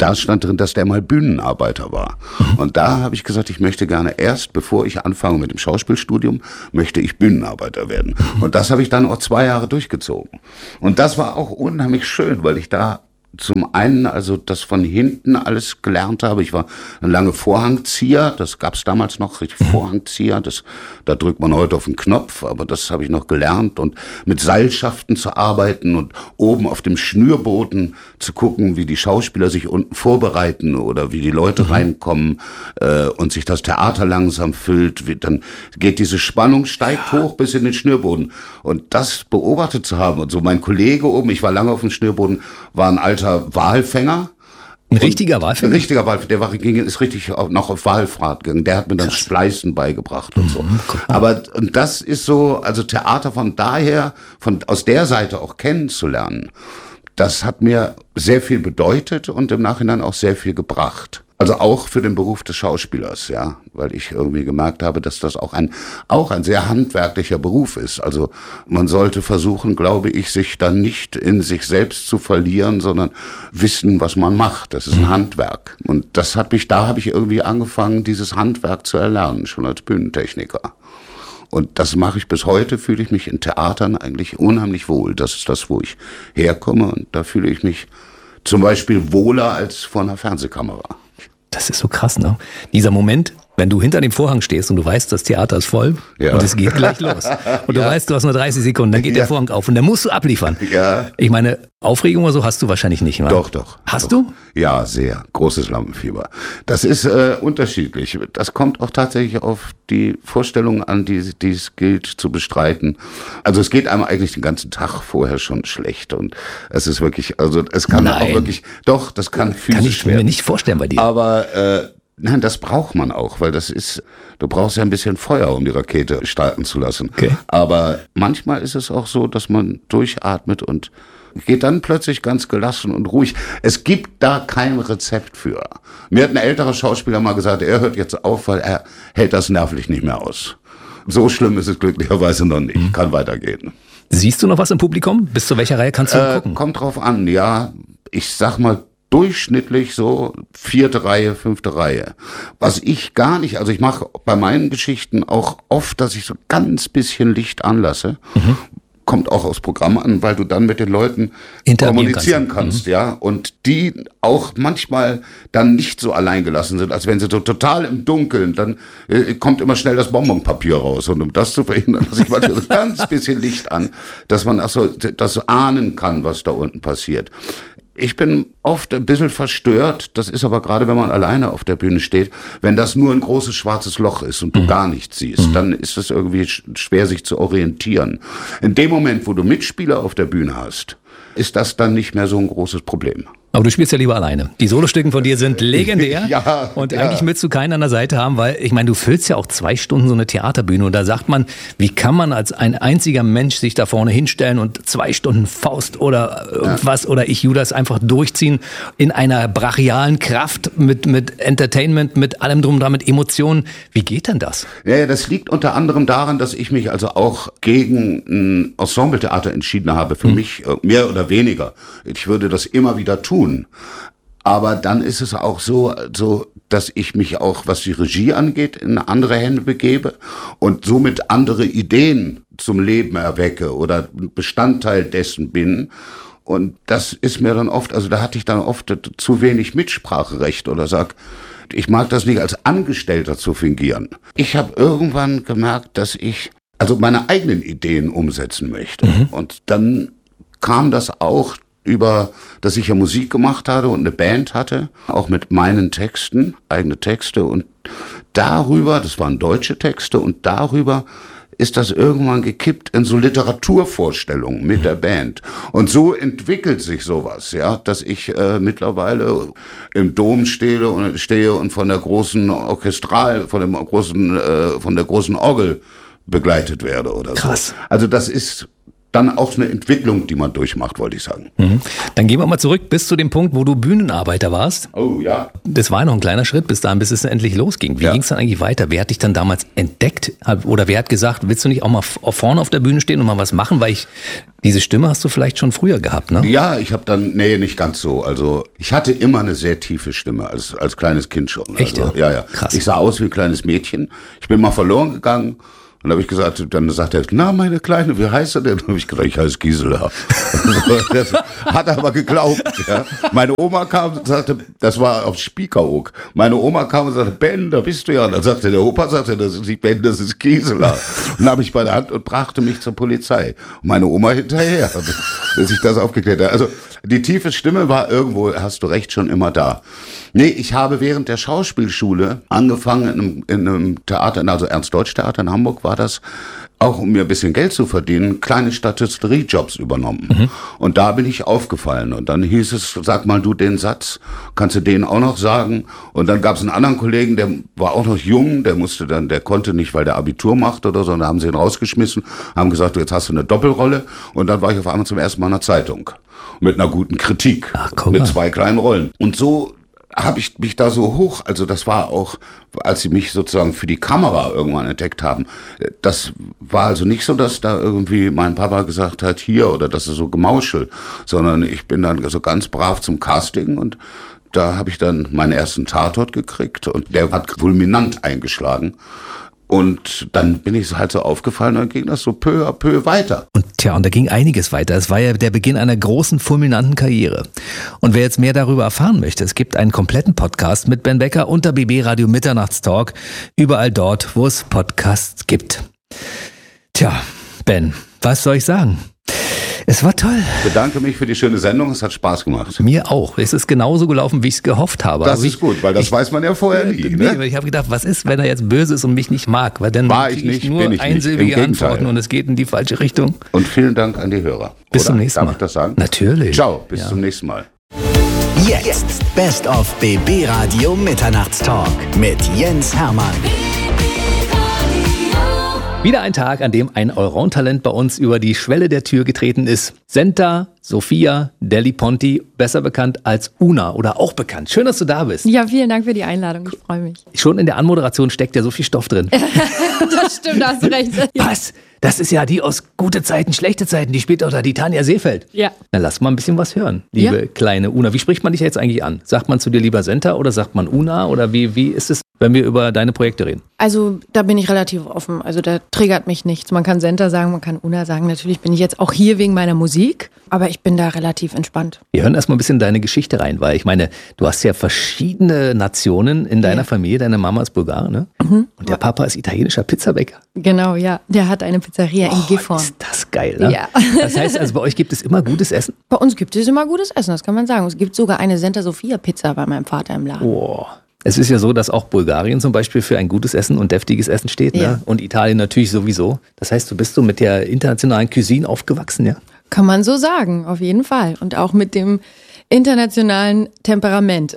da stand drin, dass der mal Bühnenarbeiter war. Und da habe ich gesagt, ich möchte gerne erst, bevor ich anfange mit dem Schauspielstudium, möchte ich Bühnenarbeiter werden. Und das habe ich dann auch 2 Jahre durchgezogen. Und das war auch unheimlich schön, weil ich da zum einen also das von hinten alles gelernt habe. Ich war lange Vorhangzieher, das gab's damals noch, richtig Vorhangzieher, da drückt man heute auf den Knopf, aber das habe ich noch gelernt und mit Seilschaften zu arbeiten und oben auf dem Schnürboden zu gucken, wie die Schauspieler sich unten vorbereiten oder wie die Leute reinkommen und sich das Theater langsam füllt. Dann geht diese Spannung, steigt hoch bis in den Schnürboden. Und das beobachtet zu haben und so mein Kollege oben, ich war lange auf dem Schnürboden, war ein alter Walfänger. Ein richtiger Walfänger? Ein richtiger Walfänger, ist richtig noch auf Walfahrt gegangen. Der hat mir dann Spleißen beigebracht und so. Aber und das ist so, also Theater von daher, aus der Seite auch kennenzulernen, das hat mir sehr viel bedeutet und im Nachhinein auch sehr viel gebracht. Also auch für den Beruf des Schauspielers, ja, weil ich irgendwie gemerkt habe, dass das auch ein sehr handwerklicher Beruf ist. Also man sollte versuchen, glaube ich, sich dann nicht in sich selbst zu verlieren, sondern wissen, was man macht. Das ist ein Handwerk. Und da habe ich irgendwie angefangen, dieses Handwerk zu erlernen, schon als Bühnentechniker. Und das mache ich bis heute, fühle ich mich in Theatern eigentlich unheimlich wohl. Das ist das, wo ich herkomme und da fühle ich mich zum Beispiel wohler als vor einer Fernsehkamera. Das ist so krass, ne? Dieser Moment, wenn du hinter dem Vorhang stehst und du weißt, das Theater ist voll und es geht gleich los. Und du weißt, du hast nur 30 Sekunden, dann geht der Vorhang auf und dann musst du abliefern. Ja. Ich meine, Aufregung oder so hast du wahrscheinlich nicht, oder? Doch. Hast du? Ja, sehr. Großes Lampenfieber. Das ist unterschiedlich. Das kommt auch tatsächlich auf die Vorstellungen an, die es gilt zu bestreiten. Also es geht einem eigentlich den ganzen Tag vorher schon schlecht und es ist wirklich, also es kann auch wirklich, doch, das kann physisch werden. Kann ich mir nicht vorstellen bei dir. Aber nein, das braucht man auch, weil du brauchst ja ein bisschen Feuer, um die Rakete starten zu lassen. Okay. Aber manchmal ist es auch so, dass man durchatmet und geht dann plötzlich ganz gelassen und ruhig. Es gibt da kein Rezept für. Mir hat ein älterer Schauspieler mal gesagt, er hört jetzt auf, weil er hält das nervlich nicht mehr aus. So schlimm ist es glücklicherweise noch nicht. Kann weitergehen. Siehst du noch was im Publikum? Bis zu welcher Reihe kannst du gucken? Kommt drauf an, ja. Ich sag mal, durchschnittlich so 4. Reihe, 5. Reihe. Was ich gar nicht, also ich mache bei meinen Geschichten auch oft, dass ich so ganz bisschen Licht anlasse. Kommt auch aufs Programm an, weil du dann mit den Leuten kommunizieren kannst, ja. Und die auch manchmal dann nicht so alleingelassen sind, als wenn sie so total im Dunkeln, dann kommt immer schnell das Bonbonpapier raus. Und um das zu verhindern, lasse ich manchmal so ganz bisschen Licht an, dass man das ahnen kann, was da unten passiert. Ich bin oft ein bisschen verstört, das ist aber gerade, wenn man alleine auf der Bühne steht, wenn das nur ein großes schwarzes Loch ist und du gar nichts siehst, dann ist es irgendwie schwer, sich zu orientieren. In dem Moment, wo du Mitspieler auf der Bühne hast, ist das dann nicht mehr so ein großes Problem. Aber du spielst ja lieber alleine. Die Solostücken von dir sind legendär. Und eigentlich willst du keinen an der Seite haben, weil, ich meine, du füllst ja auch 2 Stunden so eine Theaterbühne und da sagt man, wie kann man als ein einziger Mensch sich da vorne hinstellen und 2 Stunden Faust oder irgendwas oder ich Judas einfach durchziehen in einer brachialen Kraft mit Entertainment, mit allem drum dran, mit Emotionen. Wie geht denn das? Ja, das liegt unter anderem daran, dass ich mich also auch gegen ein Ensembletheater entschieden habe. Für mich mehr oder weniger. Ich würde das immer wieder tun. Aber dann ist es auch so, dass ich mich auch, was die Regie angeht, in andere Hände begebe und somit andere Ideen zum Leben erwecke oder Bestandteil dessen bin. Und das ist mir dann oft, also da hatte ich dann oft zu wenig Mitspracherecht oder sag, ich mag das nicht als Angestellter zu fingieren. Ich habe irgendwann gemerkt, dass ich also meine eigenen Ideen umsetzen möchte. Und dann kam das auch über, dass ich ja Musik gemacht hatte und eine Band hatte, auch mit meinen Texten, eigene Texte und darüber, das waren deutsche Texte und darüber ist das irgendwann gekippt in so Literaturvorstellungen mit der Band. Und so entwickelt sich sowas, ja, dass ich mittlerweile im Dom stehe und von der großen von der großen Orgel begleitet werde oder Krass. so. Also das ist dann auch eine Entwicklung, die man durchmacht, wollte ich sagen. Dann gehen wir mal zurück bis zu dem Punkt, wo du Bühnenarbeiter warst. Oh ja. Das war ja noch ein kleiner Schritt bis dahin, bis es endlich losging. Wie ging es dann eigentlich weiter? Wer hat dich dann damals entdeckt? Oder wer hat gesagt, willst du nicht auch mal vorne auf der Bühne stehen und mal was machen? Weil diese Stimme hast du vielleicht schon früher gehabt, ne? Ja, ich habe dann, nicht ganz so. Also ich hatte immer eine sehr tiefe Stimme, als kleines Kind schon. Echt, also, ja? Ja. Krass. Ich sah aus wie ein kleines Mädchen. Ich bin mal verloren gegangen. Und da habe ich gesagt, dann sagt er, na, meine Kleine, wie heißt du denn? Dann habe ich gesagt, ich heiße Gisela. Das hat er aber geglaubt. Ja. Meine Oma kam und sagte, das war auf Spiekeroog. Meine Oma kam und sagte, Ben, da bist du ja. Und dann sagte der Opa, das ist nicht Ben, das ist Gisela. Und dann habe ich bei der Hand und brachte mich zur Polizei. Und meine Oma hinterher, bis ich das aufgeklärt habe. Also die tiefe Stimme war irgendwo, hast du recht, schon immer da. Nee, ich habe während der Schauspielschule angefangen in einem Theater, also Ernst-Deutsch-Theater in Hamburg war das, auch um mir ein bisschen Geld zu verdienen, kleine Statisterie-Jobs übernommen. Und da bin ich aufgefallen. Und dann hieß es, sag mal du den Satz, kannst du den auch noch sagen? Und dann gab es einen anderen Kollegen, der war auch noch jung, der konnte nicht, weil der Abitur macht oder so, und da haben sie ihn rausgeschmissen, haben gesagt, jetzt hast du eine Doppelrolle. Und dann war ich auf einmal zum ersten Mal in der Zeitung. Mit einer guten Kritik. Mit 2 kleinen Rollen. Und so habe ich mich da so hoch, also das war auch, als sie mich sozusagen für die Kamera irgendwann entdeckt haben, das war also nicht so, dass da irgendwie mein Papa gesagt hat, hier, oder das ist so Gemauschel, sondern ich bin dann so ganz brav zum Casting und da habe ich dann meinen ersten Tatort gekriegt und der hat fulminant eingeschlagen. Und dann bin ich halt so aufgefallen und dann ging das so peu à peu weiter. Und da ging einiges weiter. Es war ja der Beginn einer großen, fulminanten Karriere. Und wer jetzt mehr darüber erfahren möchte, es gibt einen kompletten Podcast mit Ben Becker unter BB Radio Mitternachtstalk. Überall dort, wo es Podcasts gibt. Tja, Ben, was soll ich sagen? Es war toll. Ich bedanke mich für die schöne Sendung, es hat Spaß gemacht. Mir auch. Es ist genauso gelaufen, wie ich es gehofft habe. Das ist gut, weil das weiß man ja vorher nie. Ne? Ich habe gedacht, was ist, wenn er jetzt böse ist und mich nicht mag? Weil dann kriege ich nur einsilbige Antworten und es geht in die falsche Richtung. Und vielen Dank an die Hörer. Bis zum nächsten Mal. Darf ich das sagen? Natürlich. Ciao, bis zum nächsten Mal. Jetzt Best of BB Radio Mitternachtstalk mit Jens Hermann. Wieder ein Tag, an dem ein Allround-Talent bei uns über die Schwelle der Tür getreten ist. Senta Sophia Deli Ponti, besser bekannt als Una oder auch bekannt. Schön, dass du da bist. Ja, vielen Dank für die Einladung. Ich freue mich. Schon in der Anmoderation steckt ja so viel Stoff drin. Das stimmt, da hast du recht. Was? Das ist ja die aus gute Zeiten, schlechte Zeiten. Die spielt auch da die Tanja Seefeld. Ja. Dann lass mal ein bisschen was hören, liebe kleine Una. Wie spricht man dich jetzt eigentlich an? Sagt man zu dir lieber Senta oder sagt man Una? Oder wie ist es, wenn wir über deine Projekte reden? Also da bin ich relativ offen. Also da triggert mich nichts. Man kann Senta sagen, man kann Una sagen. Natürlich bin ich jetzt auch hier wegen meiner Musik, aber ich bin da relativ entspannt. Wir hören erstmal ein bisschen deine Geschichte rein, weil ich meine, du hast ja verschiedene Nationen in deiner Familie. Deine Mama ist Bulgarin, ne? Und der Papa ist italienischer Pizzabäcker. Genau, ja. Der hat eine Pizzeria in Gifhorn. Ist das geil, ne? Ja. Das heißt also, bei euch gibt es immer gutes Essen? Bei uns gibt es immer gutes Essen, das kann man sagen. Es gibt sogar eine Senta Sophia Pizza bei meinem Vater im Laden. Oh. Es ist ja so, dass auch Bulgarien zum Beispiel für ein gutes Essen und deftiges Essen steht, ne? Und Italien natürlich sowieso. Das heißt, du bist so mit der internationalen Cuisine aufgewachsen, ja? Kann man so sagen, auf jeden Fall. Und auch mit dem internationalen Temperament.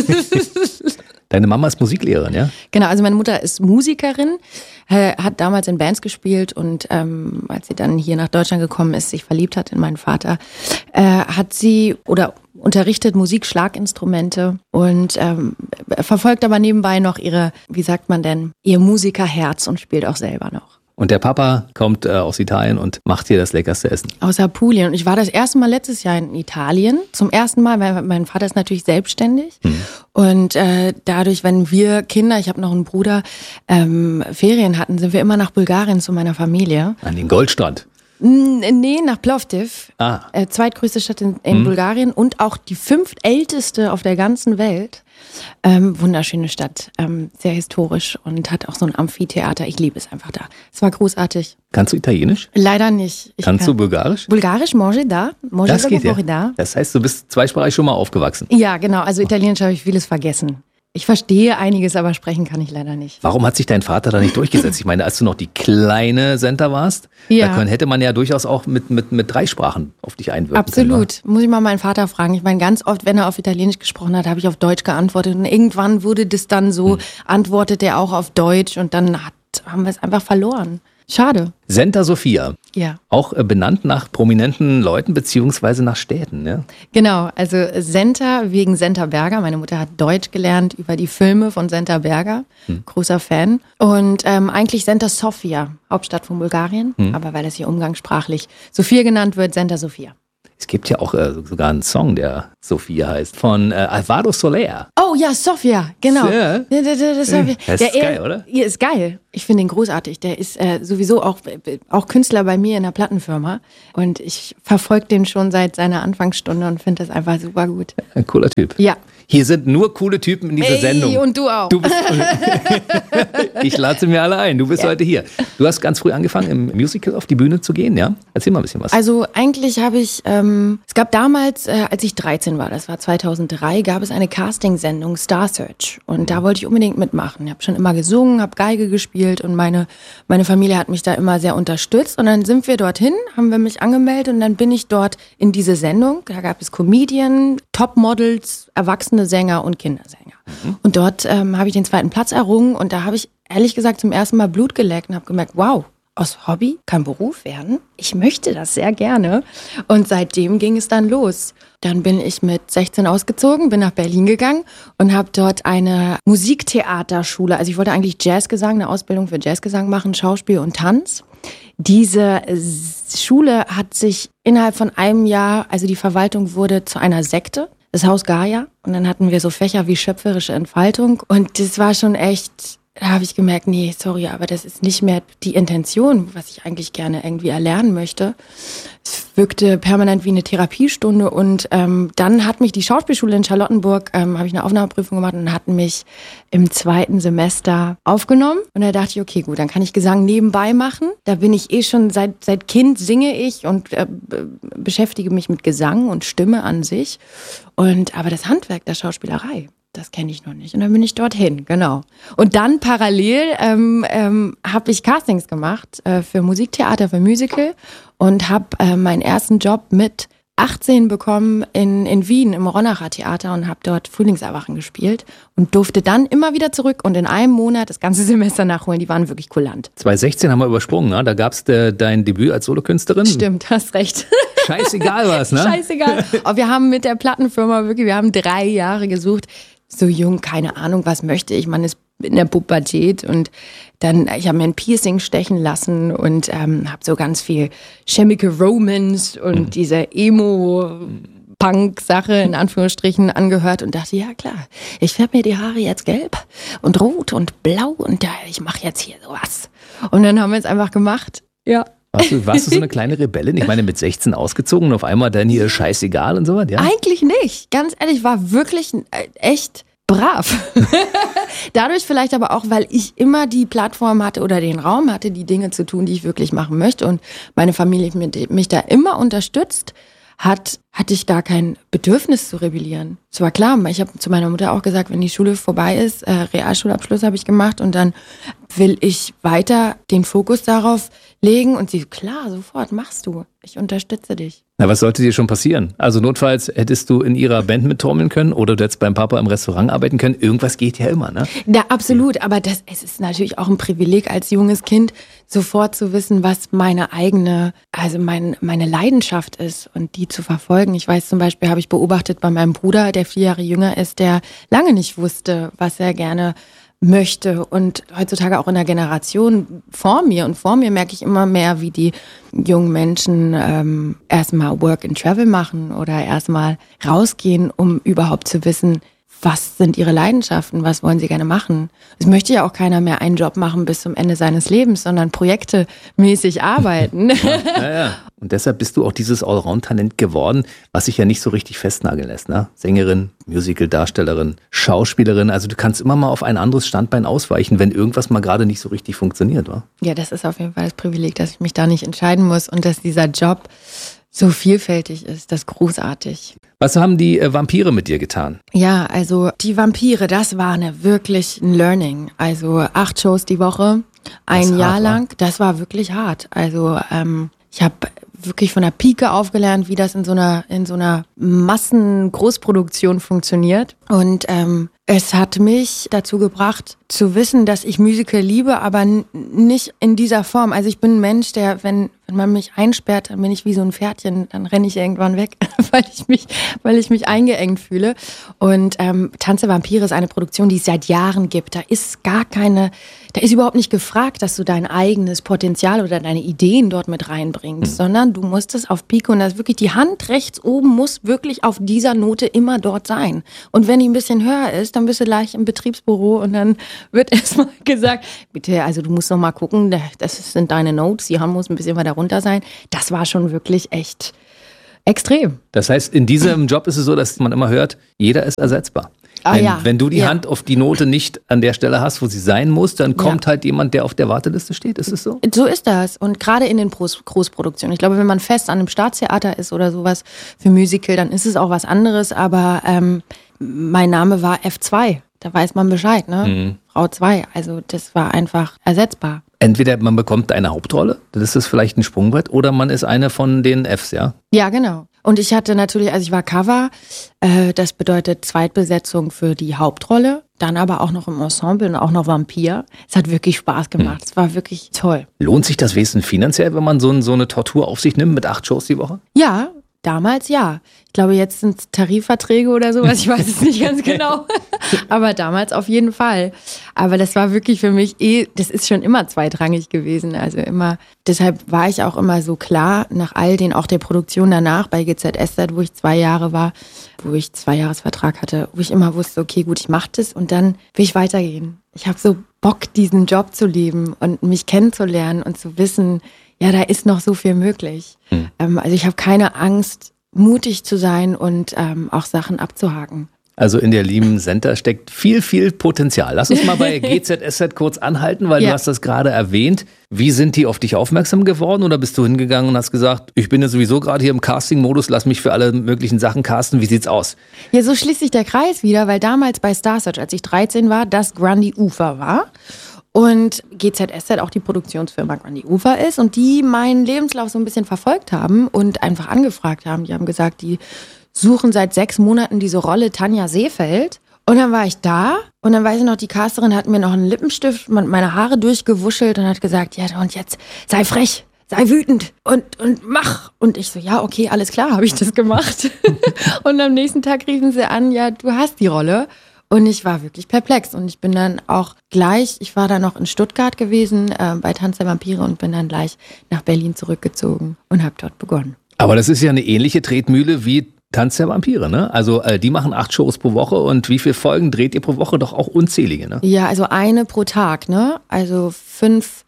Deine Mama ist Musiklehrerin, ja? Genau, also meine Mutter ist Musikerin, hat damals in Bands gespielt und als sie dann hier nach Deutschland gekommen ist, sich verliebt hat in meinen Vater, hat sie unterrichtet Musik, Schlaginstrumente und verfolgt aber nebenbei noch ihr Musikerherz und spielt auch selber noch. Und der Papa kommt aus Italien und macht hier das leckerste Essen. Aus Apulien. Und ich war das erste Mal letztes Jahr in Italien. Zum ersten Mal, weil mein Vater ist natürlich selbstständig. Und dadurch, wenn wir Kinder, ich habe noch einen Bruder, Ferien hatten, sind wir immer nach Bulgarien zu meiner Familie. An den Goldstrand? Nee, nach Plovdiv. Zweitgrößte Stadt in Bulgarien und auch die 5. älteste auf der ganzen Welt. Wunderschöne Stadt, sehr historisch und hat auch so ein Amphitheater. Ich liebe es einfach da. Es war großartig. Kannst du Italienisch? Leider nicht. Kannst du Bulgarisch? Bulgarisch, mange da. Das geht ja. Das heißt, du bist zweisprachig schon mal aufgewachsen. Ja, genau. Also Italienisch habe ich vieles vergessen. Ich verstehe einiges, aber sprechen kann ich leider nicht. Warum hat sich dein Vater da nicht durchgesetzt? Ich meine, als du noch die kleine Senta warst, da hätte man ja durchaus auch mit 3 Sprachen auf dich einwirken Absolut. können. Muss ich mal meinen Vater fragen. Ich meine, ganz oft, wenn er auf Italienisch gesprochen hat, habe ich auf Deutsch geantwortet. Und irgendwann wurde das dann so, antwortet er auch auf Deutsch und dann haben wir es einfach verloren. Schade. Senta Sophia. Ja. Auch benannt nach prominenten Leuten beziehungsweise nach Städten, ja? Genau, also Senta wegen Senta Berger. Meine Mutter hat Deutsch gelernt über die Filme von Senta Berger. Großer Fan. Und eigentlich Senta Sofia, Hauptstadt von Bulgarien. Aber weil das hier umgangssprachlich Sophia genannt wird, Senta Sophia. Es gibt ja auch sogar einen Song, der Sophia heißt, von Alvaro Soler. Oh ja, Sofia, genau. Ja. Das ist geil, oder? Ja, ist geil. Ich finde ihn großartig. Der ist sowieso auch Künstler bei mir in der Plattenfirma. Und ich verfolge den schon seit seiner Anfangsstunde und finde das einfach super gut. Ein cooler Typ. Ja. Hier sind nur coole Typen in dieser Sendung. Und du auch. Ich lade sie mir alle ein. Du bist heute hier. Du hast ganz früh angefangen, im Musical auf die Bühne zu gehen, ja? Erzähl mal ein bisschen was. Also eigentlich habe ich, es gab damals, als ich 13 war, das war 2003, gab es eine Castingsendung Star Search. Und da wollte ich unbedingt mitmachen. Ich habe schon immer gesungen, habe Geige gespielt und meine Familie hat mich da immer sehr unterstützt. Und dann sind wir dorthin, haben wir mich angemeldet und dann bin ich dort in diese Sendung. Da gab es Comedian, Topmodels, erwachsene Sänger und Kindersänger. Und dort habe ich den 2. Platz errungen und da habe ich ehrlich gesagt zum ersten Mal Blut geleckt und habe gemerkt, wow, aus Hobby kann Beruf werden. Ich möchte das sehr gerne. Und seitdem ging es dann los. Dann bin ich mit 16 ausgezogen, bin nach Berlin gegangen und habe dort eine Musiktheaterschule, also ich wollte eigentlich Jazzgesang, eine Ausbildung für Jazzgesang machen, Schauspiel und Tanz. Diese Schule hat sich innerhalb von einem Jahr, also die Verwaltung wurde zu einer Sekte. Das Haus Gaia. Und dann hatten wir so Fächer wie schöpferische Entfaltung. Und das war schon echt, da habe ich gemerkt, nee, sorry, aber das ist nicht mehr die Intention, was ich eigentlich gerne irgendwie erlernen möchte. Es wirkte permanent wie eine Therapiestunde. Und dann hat mich die Schauspielschule in Charlottenburg, habe ich eine Aufnahmeprüfung gemacht und hatten mich im 2. Semester aufgenommen. Und da dachte ich, okay, gut, dann kann ich Gesang nebenbei machen. Da bin ich schon, seit Kind singe ich und beschäftige mich mit Gesang und Stimme an sich. Aber das Handwerk der Schauspielerei, das kenne ich noch nicht. Und dann bin ich dorthin, genau. Und dann parallel habe ich Castings gemacht für Musiktheater, für Musical und habe meinen ersten Job mit 18 bekommen in Wien im Ronacher Theater und habe dort Frühlingserwachen gespielt und durfte dann immer wieder zurück und in einem Monat das ganze Semester nachholen. Die waren wirklich kulant. 2016 haben wir übersprungen, ne? Da gab es dein Debüt als Solokünstlerin. Stimmt, hast recht. Scheißegal was, ne? Scheißegal. Aber wir haben mit der Plattenfirma wir haben 3 Jahre gesucht. So jung, keine Ahnung, was möchte ich. Man ist in der Pubertät und dann, ich habe mir ein Piercing stechen lassen und habe so ganz viel Chemical Romance und diese Emo-Punk-Sache in Anführungsstrichen angehört und dachte, ja klar, ich färbe mir die Haare jetzt gelb und rot und blau und ich mache jetzt hier sowas. Und dann haben wir es einfach gemacht, ja. Warst du so eine kleine Rebellin? Ich meine, mit 16 ausgezogen und auf einmal dann hier scheißegal und so was, ja? Eigentlich nicht. Ganz ehrlich, war wirklich echt brav. Dadurch vielleicht aber auch, weil ich immer die Plattform hatte oder den Raum hatte, die Dinge zu tun, die ich wirklich machen möchte und meine Familie mich da immer unterstützt, hatte ich gar kein Bedürfnis zu rebellieren. Es war klar, ich habe zu meiner Mutter auch gesagt, wenn die Schule vorbei ist, Realschulabschluss habe ich gemacht und dann will ich weiter den Fokus darauf legen und sie, klar, sofort, machst du. Ich unterstütze dich. Na, was sollte dir schon passieren? Also notfalls hättest du in ihrer Band mittrommeln können oder du hättest beim Papa im Restaurant arbeiten können. Irgendwas geht ja immer, ne? Ja, absolut. Aber es ist natürlich auch ein Privileg als junges Kind, sofort zu wissen, was meine eigene, also meine Leidenschaft ist und die zu verfolgen. Ich weiß zum Beispiel, habe ich beobachtet bei meinem Bruder, der 4 Jahre jünger ist, der lange nicht wusste, was er gerne möchte und heutzutage auch in der Generation vor mir merke ich immer mehr, wie die jungen Menschen erstmal Work and Travel machen oder erstmal rausgehen, um überhaupt zu wissen, was sind ihre Leidenschaften, was wollen sie gerne machen. Es möchte ja auch keiner mehr einen Job machen bis zum Ende seines Lebens, sondern projektemäßig arbeiten. Ja. Und deshalb bist du auch dieses Allround-Talent geworden, was sich ja nicht so richtig festnageln lässt, ne? Sängerin, Musical-Darstellerin, Schauspielerin, also du kannst immer mal auf ein anderes Standbein ausweichen, wenn irgendwas mal gerade nicht so richtig funktioniert, wa? Ja, das ist auf jeden Fall das Privileg, dass ich mich da nicht entscheiden muss und dass dieser Job so vielfältig ist, das ist großartig. Was haben die Vampire mit dir getan? Ja, also die Vampire, das war wirklich ein Learning. Also 8 Shows die Woche, ein Jahr lang, das war wirklich hart. Also ich habe wirklich von der Pike aufgelernt, wie das in so einer Massengroßproduktion funktioniert. Und Es hat mich dazu gebracht, zu wissen, dass ich Musical liebe, aber nicht in dieser Form. Also ich bin ein Mensch, der, wenn man mich einsperrt, dann bin ich wie so ein Pferdchen, dann renne ich irgendwann weg, weil ich mich eingeengt fühle. Und Tanz der Vampire ist eine Produktion, die es seit Jahren gibt. Da ist überhaupt nicht gefragt, dass du dein eigenes Potenzial oder deine Ideen dort mit reinbringst, sondern du musst es auf Pike und das ist wirklich die Hand rechts oben muss wirklich auf dieser Note immer dort sein. Und wenn die ein bisschen höher ist, dann bist du gleich im Betriebsbüro und dann wird erstmal gesagt, bitte, also du musst noch mal gucken, das sind deine Notes, die Hand muss ein bisschen weiter runter sein. Das war schon wirklich echt extrem. Das heißt, in diesem Job ist es so, dass man immer hört, jeder ist ersetzbar. Wenn du die Hand auf die Note nicht an der Stelle hast, wo sie sein muss, dann kommt halt jemand, der auf der Warteliste steht. Ist es so? So ist das. Und gerade in den Großproduktionen. Ich glaube, wenn man fest an einem Staatstheater ist oder sowas für Musical, dann ist es auch was anderes. Aber mein Name war F2. Da weiß man Bescheid, ne? Frau 2. Also das war einfach ersetzbar. Entweder man bekommt eine Hauptrolle, das ist vielleicht ein Sprungbrett, oder man ist eine von den Fs, ja? Ja, genau. Und ich hatte natürlich, also ich war Cover, das bedeutet Zweitbesetzung für die Hauptrolle, dann aber auch noch im Ensemble und auch noch Vampir. Es hat wirklich Spaß gemacht, es war wirklich toll. Lohnt sich das Wesen finanziell, wenn man so eine Tortur auf sich nimmt mit 8 Shows die Woche? Ja, damals ja. Ich glaube, jetzt sind es Tarifverträge oder sowas, ich weiß es nicht ganz genau. Aber damals auf jeden Fall. Aber das war wirklich für mich das ist schon immer zweitrangig gewesen. Also immer, deshalb war ich auch immer so klar, nach all den, auch der Produktion danach bei GZSZ, wo ich 2 Jahre war, wo ich 2-Jahres-Vertrag hatte, wo ich immer wusste, okay, gut, ich mache das und dann will ich weitergehen. Ich habe so Bock, diesen Job zu leben und mich kennenzulernen und zu wissen, ja, da ist noch so viel möglich. Also ich habe keine Angst, mutig zu sein und auch Sachen abzuhaken. Also in der lieben Senta steckt viel, viel Potenzial. Lass uns mal bei GZSZ kurz anhalten, weil du hast das gerade erwähnt. Wie sind die auf dich aufmerksam geworden oder bist du hingegangen und hast gesagt, ich bin ja sowieso gerade hier im Casting-Modus, lass mich für alle möglichen Sachen casten, wie sieht's aus? Ja, so schließt sich der Kreis wieder, weil damals bei Star Search, als ich 13 war, das Grundy Ufer war. Und GZSZ auch die Produktionsfirma Grundy Ufer ist und die meinen Lebenslauf so ein bisschen verfolgt haben und einfach angefragt haben. Die haben gesagt, die suchen seit 6 Monaten diese Rolle Tanja Seefeld. Und dann war ich da und dann weiß ich noch, die Casterin hat mir noch einen Lippenstift, meine Haare durchgewuschelt und hat gesagt, ja und jetzt sei frech, sei wütend und mach. Und ich so, ja okay, alles klar, habe ich das gemacht. Und am nächsten Tag riefen sie an, ja du hast die Rolle. Und ich war wirklich perplex und ich bin dann auch ich war dann noch in Stuttgart gewesen bei Tanz der Vampire und bin dann gleich nach Berlin zurückgezogen und habe dort begonnen. Aber das ist ja eine ähnliche Tretmühle wie Tanz der Vampire, ne? Also die machen 8 Shows pro Woche und wie viele Folgen dreht ihr pro Woche? Doch auch unzählige, ne? Ja, also eine pro Tag, ne? Also 5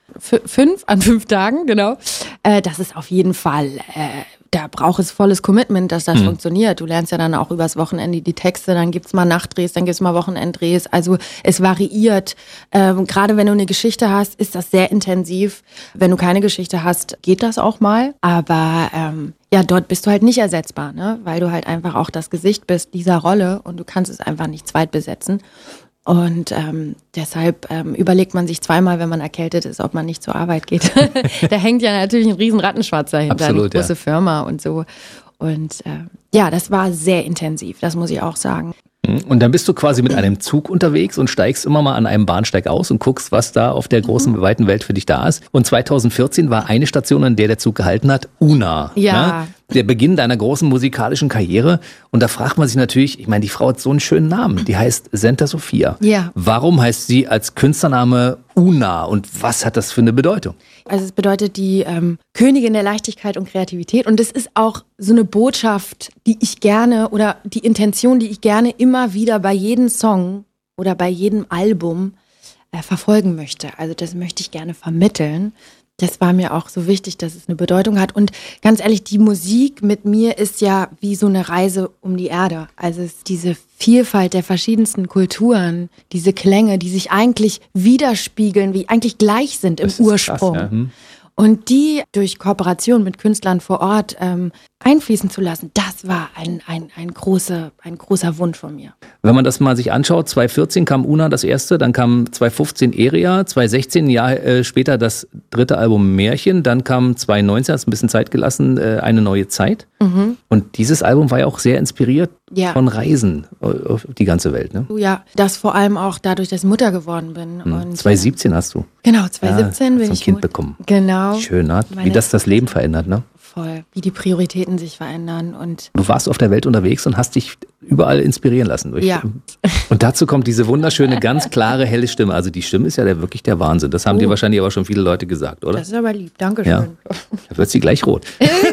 an 5 Tagen, genau. Das ist auf jeden Fall, da braucht es volles Commitment, dass das funktioniert. Du lernst ja dann auch übers Wochenende die Texte, dann gibt's mal Nachtdrehs, dann gibt's mal Wochenenddrehs. Also es variiert. Gerade wenn du eine Geschichte hast, ist das sehr intensiv. Wenn du keine Geschichte hast, geht das auch mal. Aber ja, dort bist du halt nicht ersetzbar, ne? Weil du halt einfach auch das Gesicht bist dieser Rolle und du kannst es einfach nicht zweitbesetzen. Und deshalb überlegt man sich zweimal, wenn man erkältet ist, ob man nicht zur Arbeit geht. Da hängt ja natürlich ein riesen Rattenschwanz dahinter, absolut, eine große Firma und so. Und ja, das war sehr intensiv, das muss ich auch sagen. Und dann bist du quasi mit einem Zug unterwegs und steigst immer mal an einem Bahnsteig aus und guckst, was da auf der großen, weiten Welt für dich da ist. Und 2014 war eine Station, an der Zug gehalten hat, Una. Ja. Ne? Der Beginn deiner großen musikalischen Karriere. Und da fragt man sich natürlich, ich meine, die Frau hat so einen schönen Namen. Die heißt Senta Sophia. Ja. Warum heißt sie als Künstlername Una und was hat das für eine Bedeutung? Also es bedeutet die Königin der Leichtigkeit und Kreativität. Und das ist auch so eine Botschaft, die ich gerne oder die Intention, die ich gerne immer wieder bei jedem Song oder bei jedem Album verfolgen möchte. Also das möchte ich gerne vermitteln. Das war mir auch so wichtig, dass es eine Bedeutung hat. Und ganz ehrlich, die Musik mit mir ist ja wie so eine Reise um die Erde. Also es ist diese Vielfalt der verschiedensten Kulturen, diese Klänge, die sich eigentlich widerspiegeln, wie eigentlich gleich sind im Ursprung. Krass, ja. Und die durch Kooperation mit Künstlern vor Ort einfließen zu lassen, das war ein großer Wunsch von mir. Wenn man das mal sich anschaut, 2014 kam Una das erste, dann kam 2015 Eria, 2016, ein Jahr später das dritte Album Märchen, dann kam 2019, hast ein bisschen Zeit gelassen, Eine neue Zeit. Und dieses Album war ja auch sehr inspiriert von Reisen auf die ganze Welt, ne? Ja, das vor allem auch dadurch, dass ich Mutter geworden bin. Und 2017 hast du. Genau, 2017 bin ich ich ein Kind bekommen. Genau. Schön, ne? Wie das Leben verändert, ne? Voll, wie die Prioritäten sich verändern. Und du warst auf der Welt unterwegs und hast dich überall inspirieren lassen. Und dazu kommt diese wunderschöne, ganz klare, helle Stimme. Also die Stimme ist ja wirklich der Wahnsinn. Das haben dir wahrscheinlich aber schon viele Leute gesagt, oder? Das ist aber lieb, danke schön. Ja. Da wird sie gleich rot.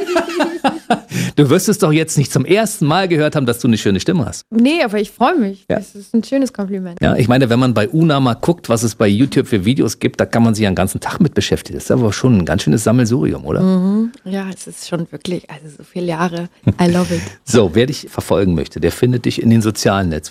Du wirst es doch jetzt nicht zum ersten Mal gehört haben, dass du eine schöne Stimme hast. Nee, aber ich freue mich. Ja. Das ist ein schönes Kompliment. Ja, ich meine, wenn man bei Una mal guckt, was es bei YouTube für Videos gibt, da kann man sich ja den ganzen Tag mit beschäftigen. Das ist aber schon ein ganz schönes Sammelsurium, oder? Ja, es ist schon wirklich, also so viele Jahre. I love it. So, wer dich verfolgen möchte, der findet dich in den sozialen Netzwerken.